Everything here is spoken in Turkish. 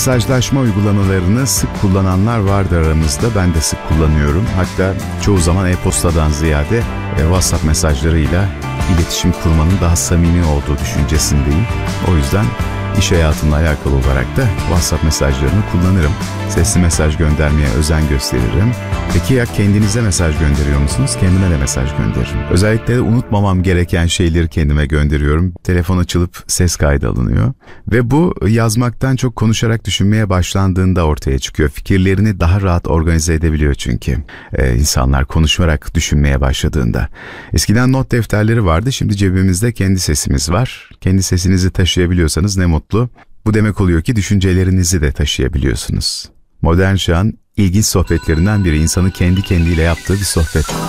Mesajlaşma uygulamalarını sık kullananlar vardır aramızda. Ben de sık kullanıyorum. Hatta çoğu zaman e-postadan ziyade WhatsApp mesajlarıyla iletişim kurmanın daha samimi olduğu düşüncesindeyim. O yüzden iş hayatımla alakalı olarak da WhatsApp mesajlarını kullanırım. Sesli mesaj göndermeye özen gösteririm. Peki ya kendinize mesaj gönderiyor musunuz? Kendime de mesaj gönderirim. Özellikle de unutmamam gereken şeyleri kendime gönderiyorum. Telefon açılıp ses kaydı alınıyor. Ve bu yazmaktan çok konuşarak düşünmeye başlandığında ortaya çıkıyor. Fikirlerini daha rahat organize edebiliyor çünkü. İnsanlar konuşarak düşünmeye başladığında. Eskiden not defterleri vardı. Şimdi cebimizde kendi sesimiz var. Kendi sesinizi taşıyabiliyorsanız ne mutlu. Bu demek oluyor ki düşüncelerinizi de taşıyabiliyorsunuz. Modern çağın ilginç sohbetlerinden biri insanın kendi kendiyle yaptığı bir sohbet.